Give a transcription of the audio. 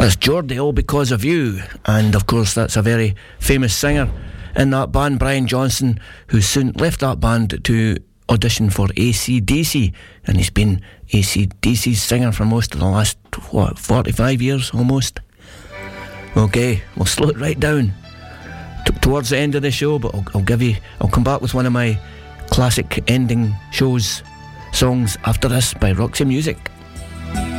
That's Geordie, All Because of You. And of course that's a very famous singer in that band, Brian Johnson, who soon left that band to audition for AC/DC, and he's been AC/DC's singer for most of the last 45 years almost. Okay, we'll slow it right down towards the end of the show, but I'll come back with one of my classic ending shows songs after this by Roxy Music.